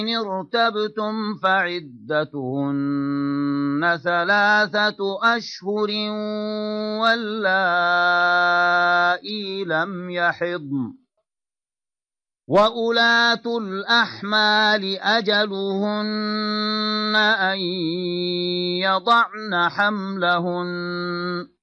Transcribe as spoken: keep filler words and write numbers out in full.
إن ارتبتم فعدتهن ثلاثة أشهر واللائي لم يحضن وأولاة الأحمال أجلهن أن يضعن حملهن